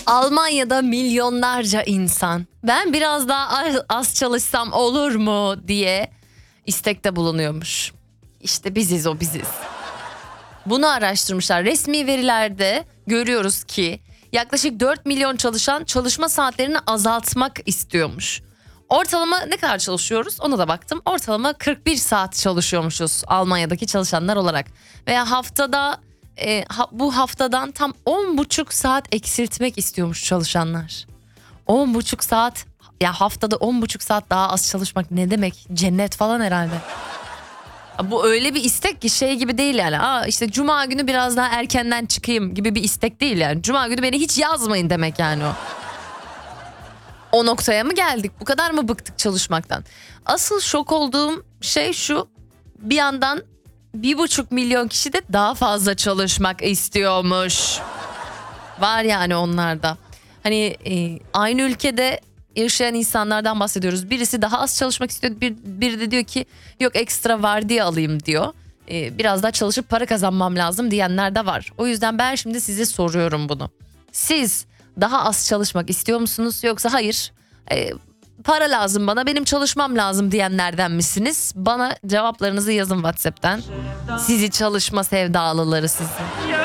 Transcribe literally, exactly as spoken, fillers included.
Almanya'da milyonlarca insan ben biraz daha az çalışsam olur mu diye istekte bulunuyormuş. İşte biziz o biziz. Bunu araştırmışlar. Resmi verilerde görüyoruz ki yaklaşık dört milyon çalışan çalışma saatlerini azaltmak istiyormuş. Ortalama ne kadar çalışıyoruz ona da baktım. Ortalama kırk bir saat çalışıyormuşuz Almanya'daki çalışanlar olarak. Veya haftada e, ha, bu haftadan tam on buçuk saat eksiltmek istiyormuş çalışanlar. on buçuk saat ya haftada on buçuk saat daha az çalışmak ne demek? Cennet falan herhalde. Bu öyle bir istek ki şey gibi değil yani. Aa işte cuma günü biraz daha erkenden çıkayım gibi bir istek değil yani. Cuma günü beni hiç yazmayın demek yani o. O noktaya mı geldik? Bu kadar mı bıktık çalışmaktan? Asıl şok olduğum şey şu. Bir yandan bir buçuk milyon kişi de daha fazla çalışmak istiyormuş. Var yani onlarda. Hani e, aynı ülkede yaşayan insanlardan bahsediyoruz. Birisi daha az çalışmak istiyor. Bir, biri de diyor ki yok ekstra vardiya alayım diyor. Ee, biraz daha çalışıp para kazanmam lazım diyenler de var. O yüzden ben şimdi size soruyorum bunu. Siz daha az çalışmak istiyor musunuz yoksa hayır e, para lazım bana benim çalışmam lazım diyenlerden misiniz? Bana cevaplarınızı yazın WhatsApp'tan. Sizi çalışma sevdalıları sizi.